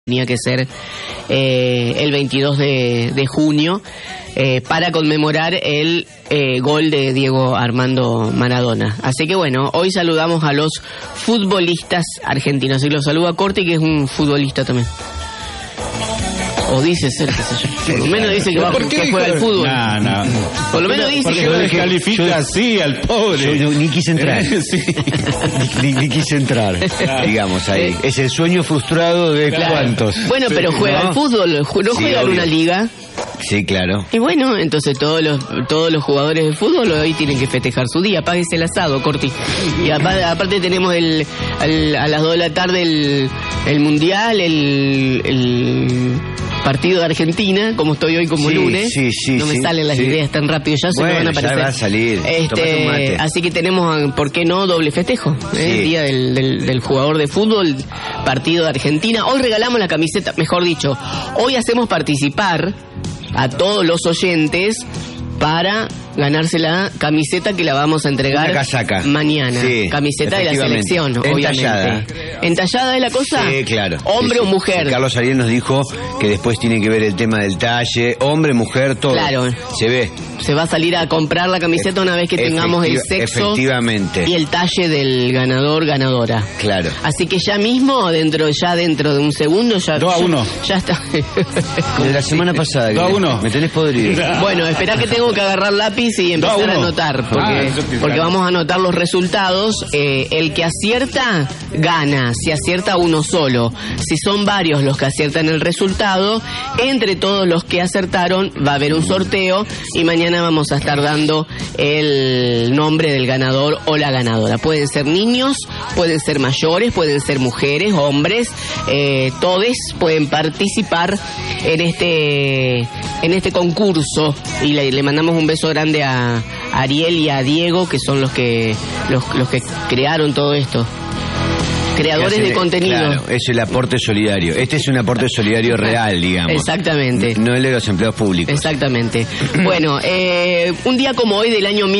tenía que ser el 22 de junio para conmemorar el gol de Diego Armando Maradona. Así que bueno, hoy saludamos a los futbolistas argentinos. Y lo saluda Corti, que es un futbolista también. O dice ser, qué sé yo. Por lo menos dice que juega al fútbol. No. Por lo menos dice que lo descalifica así al pobre. Yo ni quise entrar. Sí. ni quise entrar, digamos, ahí. Es el sueño frustrado de cuántos. Bueno, pero juega al fútbol, no juega en una liga. Sí, claro. Y bueno, entonces todos los jugadores de fútbol hoy tienen que festejar su día. Páguese el asado, Corti. Y aparte tenemos a las 2 de la tarde el Mundial, el partido de Argentina, como estoy hoy como lunes. No me salen las ideas tan rápido, ya se me van a aparecer. Ya va a salir. Tomate un mate. Así que tenemos, ¿por qué no? Doble festejo. El día del jugador de fútbol, partido de Argentina. Hoy regalamos la camiseta, mejor dicho, hoy hacemos participar a todos los oyentes para ganarse la camiseta que la vamos a entregar una casaca mañana. Sí, camiseta de la selección, obviamente. ¿Entallada es la cosa? Sí, claro. ¿Hombre o mujer? Carlos Ariel nos dijo que después tiene que ver el tema del talle, hombre, mujer, todo. Claro. Se ve. Se va a salir a comprar la camiseta una vez que tengamos el sexo y el talle del ganador, ganadora. Claro. Así que ya mismo, dentro de un segundo, ya 2-1. Ya está. De la semana pasada. 2-1. Me tenés podrido. Bueno, esperá que tengo que agarrar lápiz y empezar a anotar, porque vamos a anotar los resultados. El que acierta, gana. Si acierta uno solo. Si son varios los que aciertan el resultado, entre todos los que acertaron va a haber un sorteo y mañana vamos a estar dando el nombre del ganador o la ganadora. Pueden ser niños, pueden ser mayores, pueden ser mujeres, hombres, todos pueden participar en este concurso. Y le mandamos un beso grande a Ariel y a Diego, que son los que crearon todo esto. Creadores de contenido. Claro, es el aporte solidario. Este es un aporte solidario real, digamos. Exactamente. No el de los empleados públicos. Exactamente. Bueno, un día como hoy del año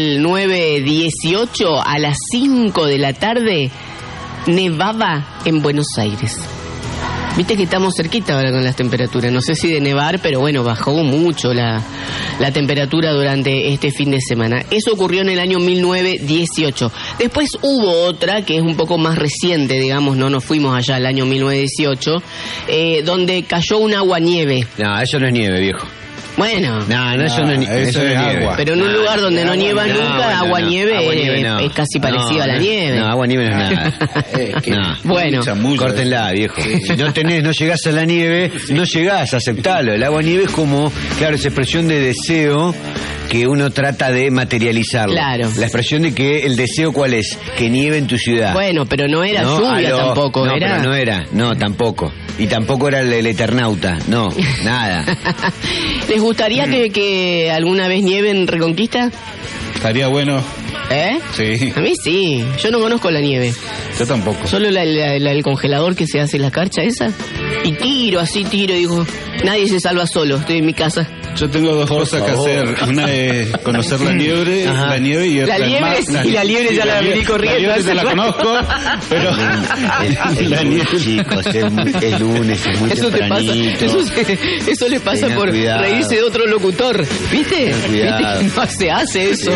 1918, a las 5 de la tarde, nevaba en Buenos Aires. Viste que estamos cerquita ahora con las temperaturas. No sé si de nevar, pero bueno, bajó mucho la temperatura durante este fin de semana. Eso ocurrió en el año 1918. Después hubo otra que es un poco más reciente, digamos, no nos fuimos allá al año 1918, donde cayó un aguanieve. No, eso no es nieve, viejo. Bueno. Eso no es agua. Pero en un lugar donde no nieva nunca, agua-nieve es casi parecido a la nieve. No, agua-nieve no es nada. Bueno. Córtenla, viejo. Si no llegás a la nieve, no llegás, aceptalo. El agua-nieve es como, claro, esa expresión de deseo que uno trata de materializarlo. Claro. La expresión de que el deseo, ¿cuál es? Que nieve en tu ciudad. Bueno, pero no era lluvia tampoco. No, pero no era. No, tampoco. Y tampoco era el Eternauta. No, nada. ¿Les gustaría que alguna vez nieve en Reconquista? Estaría bueno. ¿Eh? Sí. A mí sí. Yo no conozco la nieve. Yo tampoco. Solo el congelador que se hace en la carcha esa. Y tiro, digo, nadie se salva solo, estoy en mi casa. Yo tengo dos cosas que hacer. Una es conocer la nieve y otra la liebre, y la liebre ya la vení corriendo. La liebre ya la conozco, pero la nieve, chicos, es lunes, es muy tempranito. Eso le pasa por reírse de otro locutor, ¿viste? No se hace eso.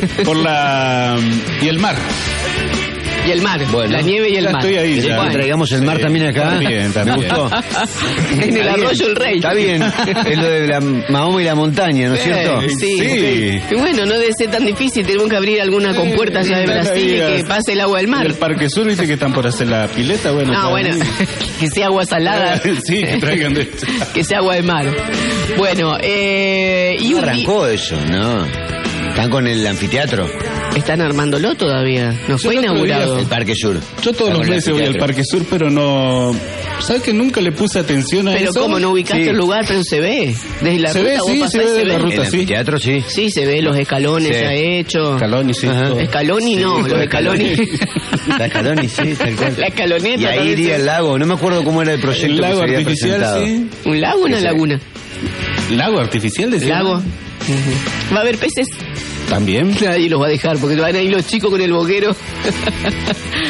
Y el mar. Y el mar, bueno, la nieve y el mar. Estoy ahí. Ya. Bueno. Traigamos el mar también acá. También. Me gustó. En el arroyo El Rey. Está bien. Es lo de la Mahoma y la montaña, ¿no es cierto? Sí. Okay. Y bueno, no debe ser tan difícil. Tenemos que abrir alguna compuerta allá de Brasil y que pase el agua del mar. El Parque Sur dice que están por hacer la pileta. Bueno, que sea agua salada. Sí, que traigan de esto. Que sea agua de mar. Bueno, y arrancó eso, ¿no? ¿Están con el anfiteatro? Están armándolo todavía. No fue inaugurado. El Parque Sur. Yo todos los meses voy al Parque Sur, pero no... ¿Sabes que nunca le puse atención a eso? Pero ¿cómo no ubicaste el lugar? Pero se ve. Desde la ruta vos pasás y se ve. El anfiteatro, sí. Sí, se ve, los escalones ya hechos. Escaloni, sí. Escaloni no, los escaloni. La escaloni, sí, tal cual. La escaloneta. Y ahí iría el lago. No me acuerdo cómo era el proyecto. El lago que se había artificial, presentado. sí. ¿Un lago o una laguna? ¿Lago artificial? Lago. ¿Va a haber peces? También. Nadie los va a dejar porque van a ir los chicos con el boquero.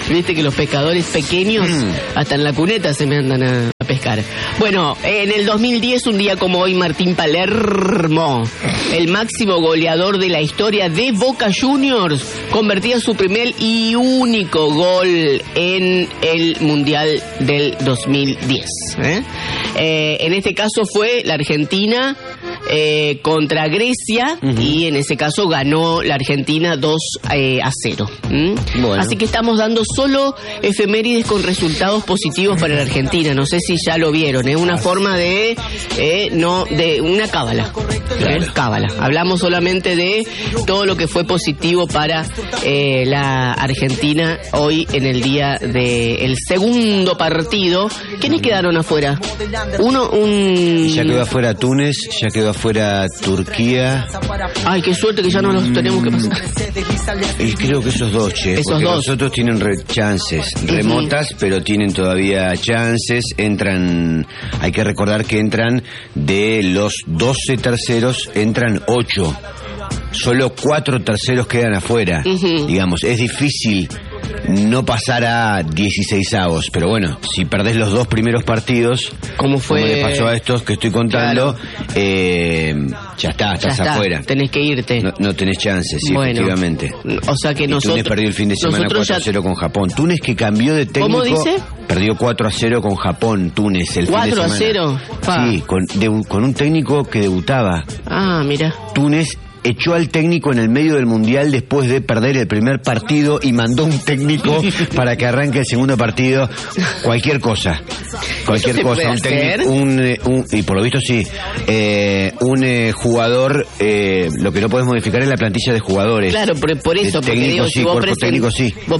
Viste que los pescadores pequeños hasta en la cuneta se me andan a pescar. Bueno, en el 2010, un día como hoy, Martín Palermo, el máximo goleador de la historia de Boca Juniors, convertía su primer y único gol en el Mundial del 2010. En este caso fue la Argentina contra Grecia, y en ese caso ganó la Argentina 2-0. Bueno. Así que estamos dando solo efemérides con resultados positivos para la Argentina. No sé si ya lo vieron, es una forma de una cábala. Cábala. Hablamos solamente de todo lo que fue positivo para la Argentina hoy en el día del segundo partido. ¿Quiénes quedaron afuera? Ya quedó afuera Túnez, ya quedó afuera Turquía. Ay, qué suerte que ya no los tenemos que pasar. Y creo que esos dos, porque los otros tienen chances remotas, pero tienen todavía chances. Entran, hay que recordar que entran de los 12 terceros, entran 8. Solo 4 terceros quedan afuera. Digamos, es difícil no pasar a 16avos, pero bueno, si perdés los 2 primeros partidos, como le pasó a estos que estoy contando, ya estás afuera. Tenés que irte. No tenés chances, sí, bueno, efectivamente. O sea que nosotros... Túnez perdió el fin de semana 4-0 con Japón. Túnez, que cambió de técnico... ¿Cómo dice? Perdió 4-0 con Japón, Túnez, el fin de semana. 4-0. Sí, con un técnico que debutaba. Ah, mira. Túnez echó al técnico en el medio del Mundial después de perder el primer partido y mandó un técnico para que arranque el segundo partido. Cualquier cosa. Cualquier cosa. Un técnico, y por lo visto sí. Un jugador, lo que no podés modificar es la plantilla de jugadores. Claro, por eso. Porque técnico digo, sí, si vos cuerpo técnico sí. Vos,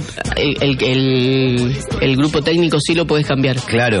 el grupo técnico sí lo podés cambiar. Claro.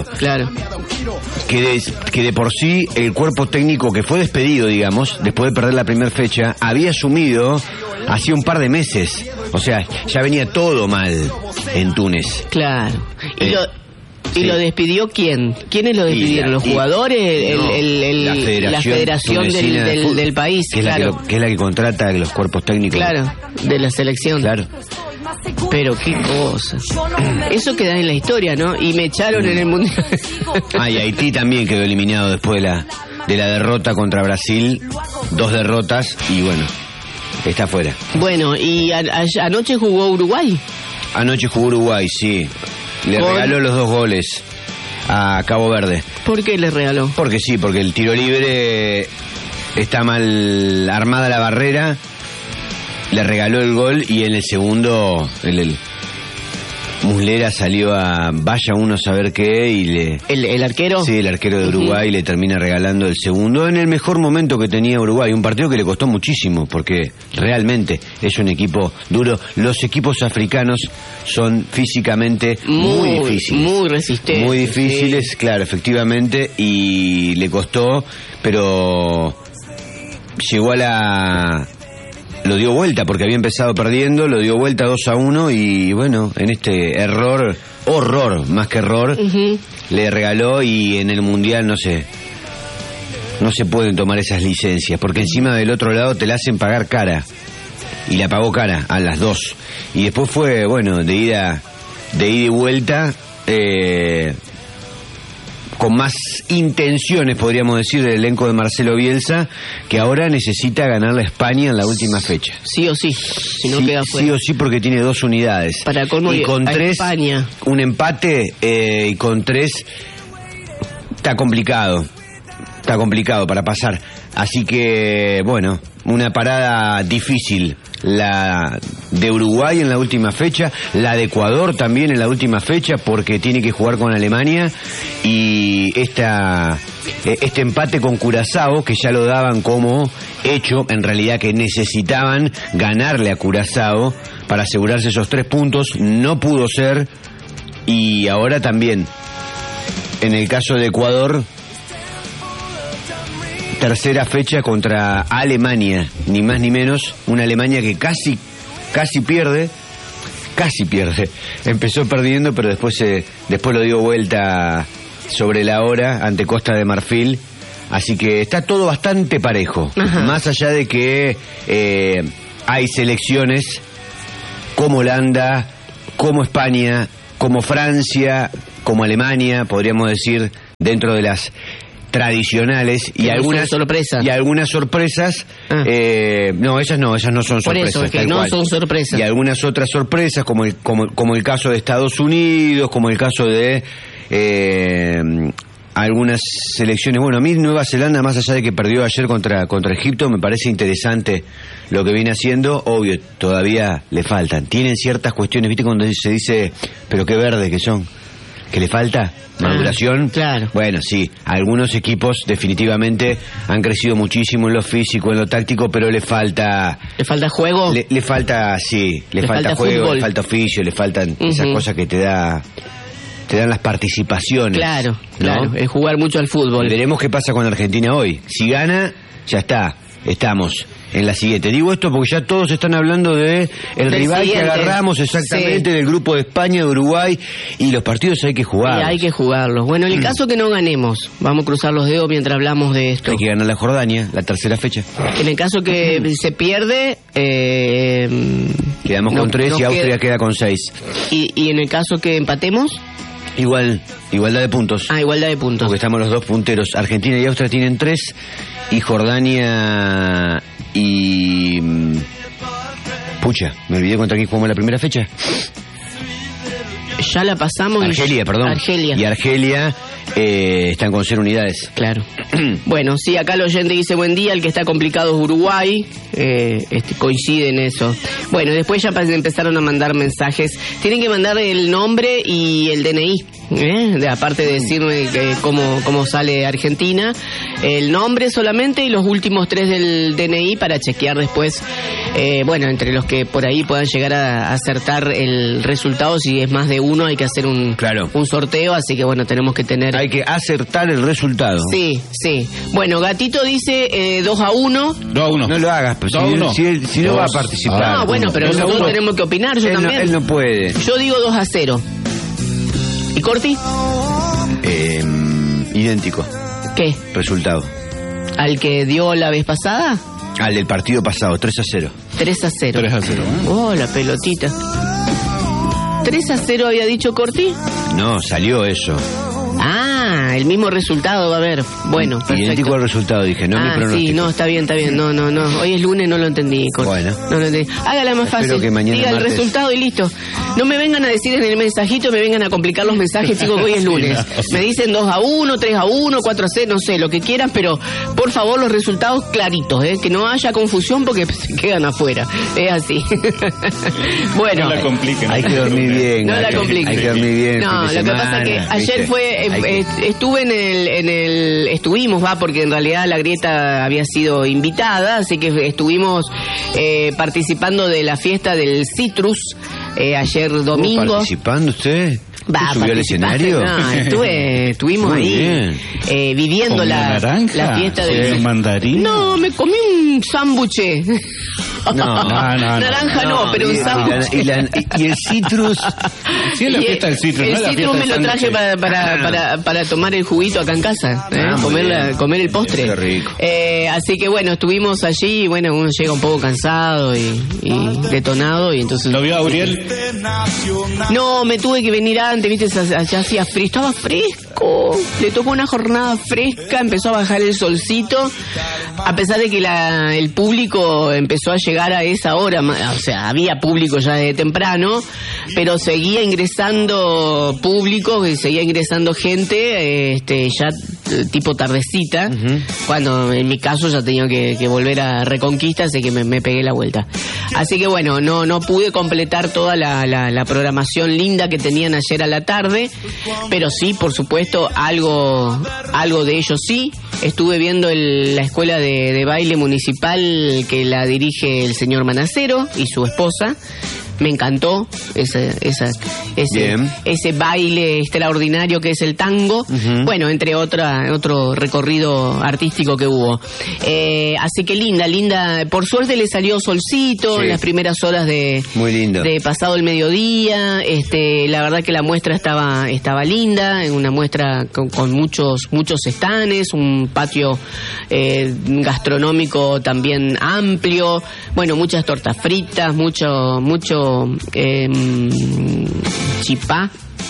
Que de por sí el cuerpo técnico que fue despedido, digamos, después de perder la primera fecha, había asumido hacía un par de meses. O sea, ya venía todo mal en Túnez. Claro. ¿Y lo despidió quién? ¿Quiénes lo despidieron? ¿Los jugadores? La federación del país. Que es la que contrata los cuerpos técnicos. Claro, de la selección. Claro. Pero qué cosa. Eso queda en la historia, ¿no? Y me echaron en el Mundial. Y Haití también quedó eliminado después de la derrota contra Brasil. 2 derrotas y bueno, está fuera. Bueno, ¿y anoche jugó Uruguay? Anoche jugó Uruguay, sí. Le regaló los 2 goles a Cabo Verde. ¿Por qué le regaló? Porque sí, porque el tiro libre está mal armada la barrera. Le regaló el gol y en el segundo Muslera salió a vaya uno a saber qué y ¿El arquero? Sí, el arquero de Uruguay le termina regalando el segundo en el mejor momento que tenía Uruguay. Un partido que le costó muchísimo porque realmente es un equipo duro. Los equipos africanos son físicamente muy difíciles. Muy resistentes. Muy difíciles, sí. Claro, efectivamente, y le costó, pero llegó lo dio vuelta porque había empezado perdiendo, lo dio vuelta 2-1 y bueno, en este horror más que error, le regaló y en el Mundial no se pueden tomar esas licencias porque encima del otro lado te la hacen pagar cara y la pagó cara a las 2 y después fue, bueno, de ida y vuelta, con más intenciones, podríamos decir, del elenco de Marcelo Bielsa, que ahora necesita ganar a España en la última fecha. Sí o sí, si no queda fuera. Sí o sí, porque tiene 2 unidades. Para colmo, y con 3, España. Un empate, y con 3 está complicado para pasar. Así que, bueno, una parada difícil. La de Uruguay en la última fecha, la de Ecuador también en la última fecha porque tiene que jugar con Alemania y este empate con Curazao que ya lo daban como hecho, en realidad que necesitaban ganarle a Curazao para asegurarse esos 3 puntos, no pudo ser y ahora también en el caso de Ecuador, tercera fecha contra Alemania, ni más ni menos, una Alemania que casi pierde, empezó perdiendo pero después lo dio vuelta sobre la hora ante Costa de Marfil, así que está todo bastante parejo. Ajá. Más allá de que hay selecciones como Holanda, como España, como Francia, como Alemania, podríamos decir, dentro de las tradicionales, y algunas sorpresas. Y algunas sorpresas, no, esas no son sorpresas. Por eso, es que no son sorpresas. Y algunas otras sorpresas, como el caso de Estados Unidos, como el caso de algunas selecciones. Bueno, a mí Nueva Zelanda, más allá de que perdió ayer contra Egipto, me parece interesante lo que viene haciendo. Obvio, todavía le faltan. Tienen ciertas cuestiones, ¿viste? Cuando se dice, pero qué verde que son, que le falta maduración. Claro. Bueno, sí, algunos equipos definitivamente han crecido muchísimo en lo físico, en lo táctico, pero le falta... ¿Le falta juego? Le falta, sí, le falta juego, fútbol. Le falta oficio, le faltan esas cosas que te dan las participaciones. Claro, ¿no? claro, es jugar mucho al fútbol. Veremos qué pasa con Argentina hoy. Si gana, ya está, estamos en la siguiente. Digo esto porque ya todos están hablando de el rival siguiente que agarramos, exactamente, sí, del grupo de España, de Uruguay, y los partidos hay que jugarlos. Y hay que jugarlos. Bueno, en el caso que no ganemos, vamos a cruzar los dedos mientras hablamos de esto. Hay que ganar la Jordania, la tercera fecha. En el caso que se pierde... quedamos con 3 y Austria queda con 6. ¿Y en el caso que empatemos? Igualdad de puntos. Igualdad de puntos. Porque estamos los dos punteros. Argentina y Austria tienen 3, y Jordania y... Pucha, me olvidé contra quién jugamos la primera fecha. Ya la pasamos. Argelia, perdón. Argelia. Y Argelia están con 0 unidades. Claro. Bueno, sí, acá el oyente dice buen día, el que está complicado es Uruguay. Coincide en eso. Bueno, después ya empezaron a mandar mensajes. Tienen que mandar el nombre y el DNI. Aparte de decirme cómo sale Argentina, el nombre solamente y los últimos 3 del DNI para chequear después, entre los que por ahí puedan llegar a acertar el resultado. Si es más de uno hay que hacer un sorteo, así que bueno, tenemos que tener... Hay que acertar el resultado. Sí. Bueno, Gatito dice 2-1. 2-1. No lo hagas, pues si no va a participar. No, bueno, pero nosotros tenemos que opinar, yo también. Él no puede. Yo digo 2-0. ¿Y Corti? Idéntico. ¿Qué? Resultado. ¿Al que dio la vez pasada? Al del partido pasado, 3-0. 3-0. 3-0. Oh, la pelotita. ¿3-0 había dicho Corti? No, salió eso. Ah, el mismo resultado va a haber. Bueno, perfecto. Idéntico al resultado, dije, no mi pronóstico. Sí, no, está bien. No. Hoy es lunes, no lo entendí. Bueno. No lo entendí. Hágala más fácil. Que mañana diga martes... el resultado y listo. No me vengan a decir en el mensajito, me vengan a complicar los mensajes, chicos, que hoy es lunes. Me dicen 2-1, 3-1, 4-0, no sé, lo que quieran, pero por favor los resultados claritos, que no haya confusión porque se quedan afuera. Es así. Bueno. No la compliquen. Hay que dormir bien. No la compliquen. Hay que dormir bien. No, lo que pasa es que ayer estuve estuvimos, porque en realidad la Grieta había sido invitada, así que estuvimos participando de la fiesta del Citrus ayer domingo. ¿Participando usted? ¿Subió al escenario? No, estuvimos muy ahí viviendo la fiesta del mandarín. No, me comí un sándwich. No, naranja no, pero un sándwich. Y el citrus. Sí, es la fiesta del citrus. El citrus me lo traje para tomar el juguito acá en casa, comer el postre. Qué rico. Así que bueno, estuvimos allí y bueno, uno llega un poco cansado y detonado y entonces. ¿Lo vio a Uriel? No, me tuve que venir antes, viste, allá hacía frío, estaba fresco, le tocó una jornada fresca, empezó a bajar el solcito, a pesar de que el público empezó a llegar a esa hora, o sea, había público ya desde temprano, pero seguía ingresando público, seguía ingresando gente, ya tipo tardecita, cuando en mi caso ya tenía que volver a Reconquista, así que me pegué la vuelta. Así que bueno, no pude completar toda la programación linda que tenían ayer a la tarde, pero sí, por supuesto, algo de ello sí. Estuve viendo la escuela de baile municipal que la dirige el señor Manacero y su esposa. Me encantó ese baile extraordinario que es el tango. Bueno, entre otro recorrido artístico que hubo. Así que linda. Por suerte le salió solcito en las primeras horas muy lindo. De pasado el mediodía. La verdad que la muestra estaba linda, una muestra con muchos estanes, un patio gastronómico también amplio. Bueno, muchas tortas fritas, mucho tomando chipá.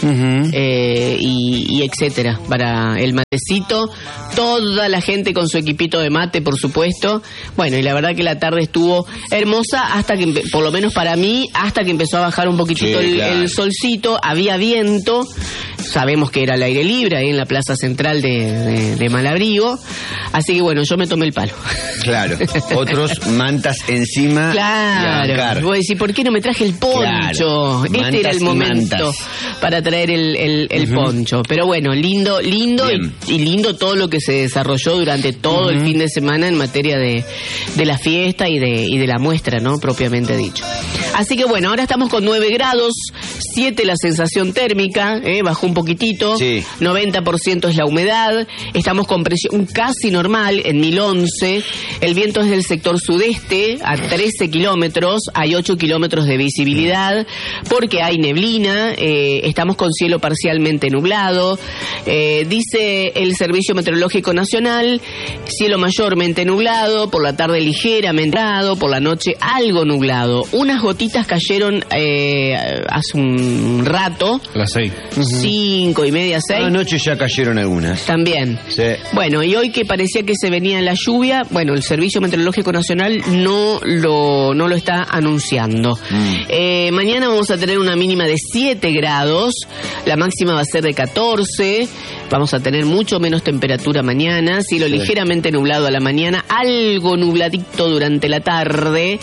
Y etcétera, para el matecito, toda la gente con su equipito de mate, por supuesto. Bueno, y la verdad que la tarde estuvo hermosa hasta que, por lo menos para mí, hasta que empezó a bajar un poquitito el solcito, había viento, sabemos que era al aire libre ahí en la plaza central de Malabrigo, así que bueno, yo me tomé el palo. Claro, otros mantas encima. Claro, voy a decir, ¿por qué no me traje el poncho? Claro. Este era el momento para traer el poncho. Pero bueno, lindo y lindo todo lo que se desarrolló durante todo el fin de semana en materia de la fiesta y de la muestra, ¿no? Propiamente dicho. Así que bueno, ahora estamos con 9 grados, 7 la sensación térmica, bajó un poquitito, 90% es la humedad, estamos con presión casi normal en 1011, el viento es del sector sudeste a 13 kilómetros, hay 8 kilómetros de visibilidad, porque hay neblina, estamos con cielo parcialmente nublado, dice el Servicio Meteorológico Nacional, cielo mayormente nublado, por la tarde ligeramente nublado, por la noche algo nublado, unas gotitas cayeron hace un rato. A las 6. 5:30, 6. Anoche ya cayeron algunas. También. Sí. Bueno, y hoy que parecía que se venía la lluvia, bueno, el Servicio Meteorológico Nacional no lo está anunciando. Mañana vamos a tener una mínima de 7 grados, la máxima va a ser de 14, vamos a tener mucho menos temperatura mañana, cielo ligeramente nublado a la mañana, algo nubladito durante la tarde,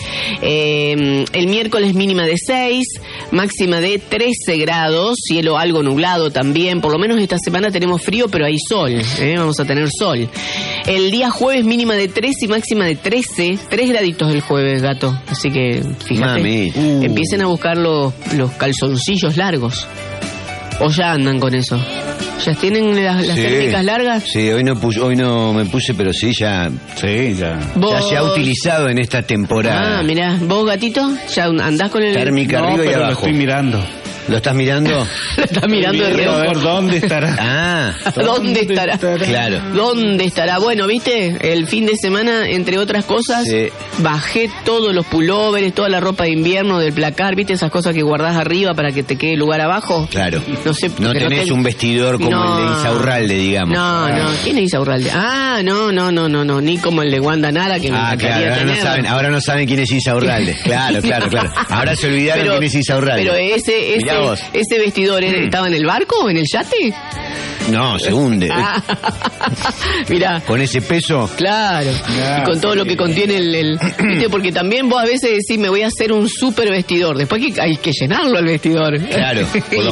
el miércoles mínima de 6, máxima de 13 grados, cielo algo nublado también, por lo menos esta semana tenemos frío, pero hay sol, vamos a tener sol. El día jueves mínima de 3 y máxima de 13, 3 graditos el jueves, gato, así que fíjate, empiecen a buscar los calzoncillos largos, o ya andan con eso. ¿Ya tienen las térmicas largas? Sí, hoy no me puse, pero sí, ya se ha utilizado en esta temporada. Ah, mirá, vos, gatito, ya andás con el... Térmica arriba y abajo. Lo estoy mirando. ¿Lo estás mirando? Lo estás mirando de reojo. A ver, ¿dónde estará? ¿Dónde estará? Claro. ¿Dónde estará? Bueno, ¿viste? El fin de semana, entre otras cosas, bajé todos los pulóveres, toda la ropa de invierno del placar, ¿viste? Esas cosas que guardás arriba para que te quede lugar abajo. Claro. No sé. No tenés un vestidor como el de Insaurralde, digamos. No. ¿Quién es Insaurralde? Ah, no. Ni como el de Wanda Nara, que me encantaría tener. Ahora no saben quién es Insaurralde. Claro. Ahora se olvidaron quién es Insaurralde. Pero ese vestidor estaba en el barco o en el yate. No, se hunde. Mirá. Con ese peso. Claro. Y con todo lo que contiene el ¿viste? Porque también vos a veces decís, me voy a hacer un súper vestidor. Después hay que llenarlo el vestidor. Claro.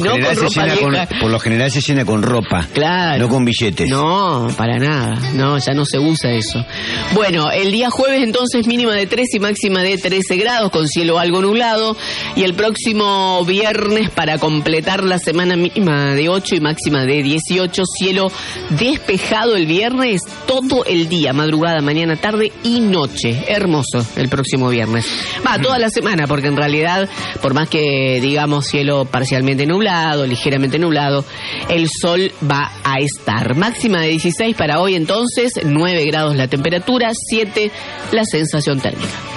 Por lo general se llena con ropa. Claro. No con billetes. No, para nada. No, ya no se usa eso. Bueno, el día jueves entonces mínima de 3 y máxima de 13 grados, con cielo algo nublado. Y el próximo viernes, para completar la semana, mínima de 8 y máxima de 18. Cielo despejado el viernes, todo el día, madrugada, mañana, tarde y noche. Hermoso el próximo viernes. Toda la semana, porque en realidad, por más que digamos cielo parcialmente nublado, ligeramente nublado, el sol va a estar. Máxima de 16 para hoy entonces, 9 grados la temperatura, 7 la sensación térmica.